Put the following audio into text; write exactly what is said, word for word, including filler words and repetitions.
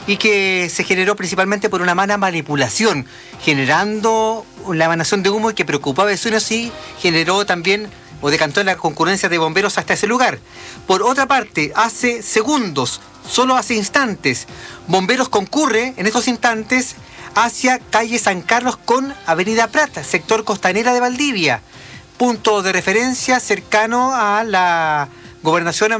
y que se generó principalmente por una mala manipulación, generando la emanación de humo que preocupó a vecinos y generó también o decantó la concurrencia de bomberos hasta ese lugar. Por otra parte, hace segundos, solo hace instantes, bomberos concurre en estos instantes hacia calle San Carlos con avenida Plata, sector Costanera de Valdivia, punto de referencia cercano a la gobernación